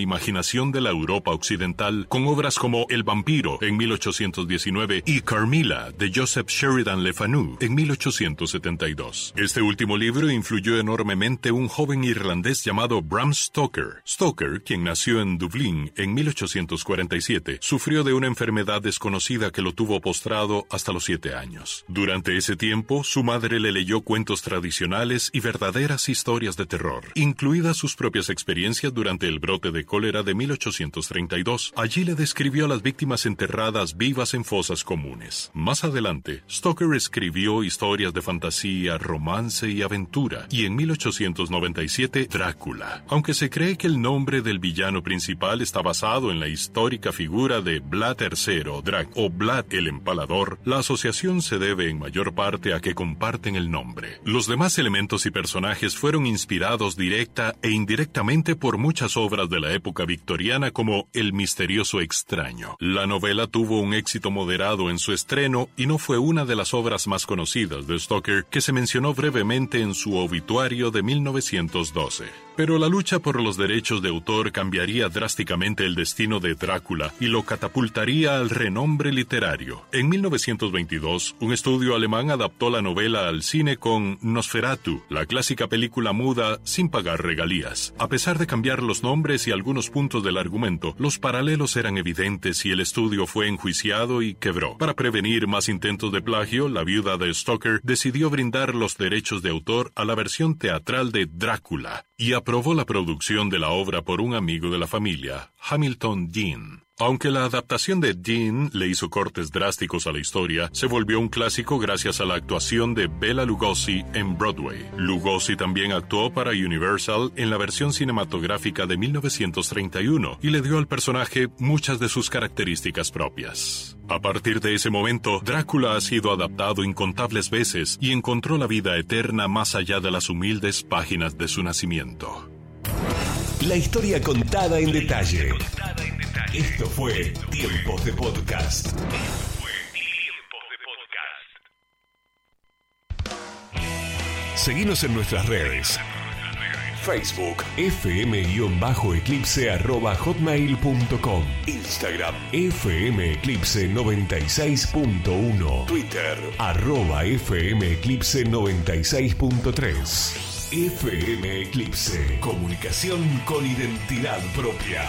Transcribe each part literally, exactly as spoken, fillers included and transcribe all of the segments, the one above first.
imaginación de la Europa occidental con obras como El vampiro en mil ochocientos diecinueve y Carmilla de Joseph Sheridan Le Fanu en mil ochocientos setenta y dos. Este último libro influyó enormemente un joven irlandés llamado Bram Stoker. Stoker, quien nació en Dublín en mil ochocientos cuarenta y siete, sufrió de una enfermedad desconocida que lo tuvo postrado hasta los siete años. Durante ese tiempo, su madre le leyó cuentos tradicionales y verdaderas historias de terror, incluidas sus propias experiencias durante el brote de cólera de mil ochocientos treinta y dos. Allí le describió a las víctimas enterradas vivas en fosas comunes. Más adelante, Stoker escribió historias de fantasía, romance y aventura, y en mil ochocientos noventa y siete, Drácula. Aunque se cree que el nombre del villano principal está basado en la histórica figura de Vlad tercero Drac o Vlad el Empalador, la asociación se debe en mayor parte a que comparten el nombre. Los demás elementos y personajes fueron inspirados directa e indirectamente por muchas obras de la época victoriana como El misterioso extraño. La novela tuvo un éxito moderado en su estreno y no fue una de las obras más conocidas de Stoker, que se mencionó brevemente en su obituario de mil novecientos doce. Pero la lucha por los derechos de autor cambiaría drásticamente el destino de Drácula y lo catapultaría al renombre literario. En mil novecientos veintidós, un estudio alemán adaptó la novela al cine con Nosferatu, la clásica película muda sin pagar regalías. A pesar de cambiar los nombres y algunos puntos del argumento, los paralelos eran evidentes y el estudio fue enjuiciado y quebró. Para prevenir más intentos de plagio, la viuda de Stoker decidió brindar los derechos de autor a la versión teatral de Drácula y aprobó la producción de la obra por un amigo de la familia, Hamilton Dean. Aunque la adaptación de Dean le hizo cortes drásticos a la historia, se volvió un clásico gracias a la actuación de Bela Lugosi en Broadway. Lugosi también actuó para Universal en la versión cinematográfica de mil novecientos treinta y uno y le dio al personaje muchas de sus características propias. A partir de ese momento, Drácula ha sido adaptado incontables veces y encontró la vida eterna más allá de las humildes páginas de su nacimiento. La historia contada en detalle. Esto fue Tiempos de Podcast. Esto fue Tiempos de Podcast. Seguinos en nuestras redes. Facebook, fm-eclipse arroba hotmail punto com. Instagram, fmeclipse noventa y seis punto uno. Twitter, arroba fmeclipse noventa y seis punto tres. F M Eclipse, comunicación con identidad propia.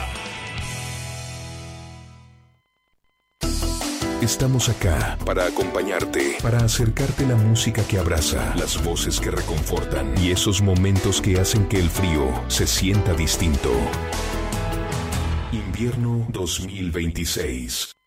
Estamos acá para acompañarte, para acercarte la música que abraza, las voces que reconfortan y esos momentos que hacen que el frío se sienta distinto. Invierno dos mil veintiséis.